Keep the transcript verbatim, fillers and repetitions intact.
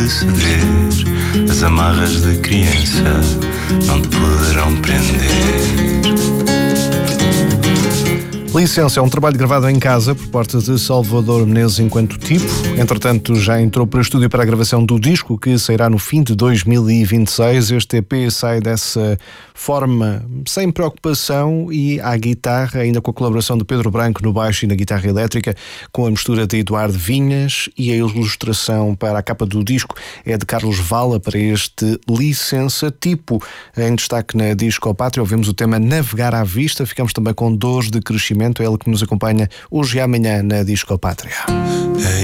ceder, as amarras de criança não te poderão prender. Licença é um trabalho gravado em casa por parte de Salvador Menezes enquanto tipo. Entretanto, já entrou para o estúdio para a gravação do disco, que sairá no fim de dois mil e vinte e seis. Este E P sai dessa forma, sem preocupação, e à guitarra, ainda com a colaboração de Pedro Branco no baixo e na guitarra elétrica, com a mistura de Eduardo Vinhas, e a ilustração para a capa do disco é de Carlos Vala para este Licença Tipo. Em destaque na Disco Pátria ouvimos o tema Navegar à Vista. Ficamos também com Dores de Crescimento, é ele que nos acompanha hoje e amanhã na Disco Pátria.